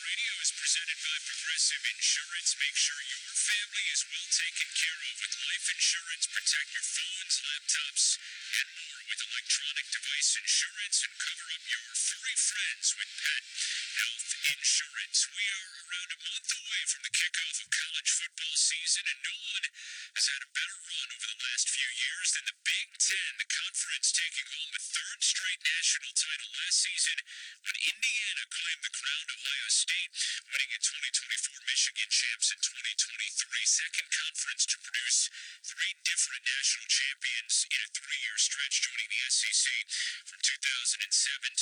Radio is presented by Progressive Insurance. Make sure your family is well taken care of with life insurance. Protect your phones, laptops, and more with electronic device insurance, and cover up your furry friends with pet health insurance. We are around a month away from the kickoff of college football season, and no one has had a better run over the last few years than the Big Ten, the conference taking home a third straight national title last season when Indiana claimed the crown to Ohio State, winning in 2024, Michigan champs in 2023, second conference to produce three different national champions in a 3-year stretch, joining the SEC from 2007